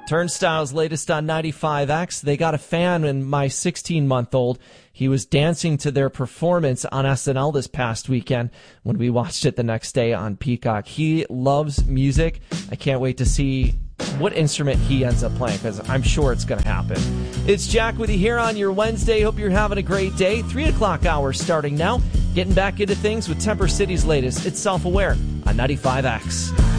Turnstile's latest on 95X. They got a fan in my 16-month-old. He was dancing to their performance on SNL this past weekend when we watched it the next day on Peacock. He loves music. I can't wait to see what instrument he ends up playing, because I'm sure it's going to happen. It's Jack with you here on your Wednesday. Hope you're having a great day. 3 o'clock hour starting now. Getting back into things with Temper City's latest. It's Self-Aware on 95X.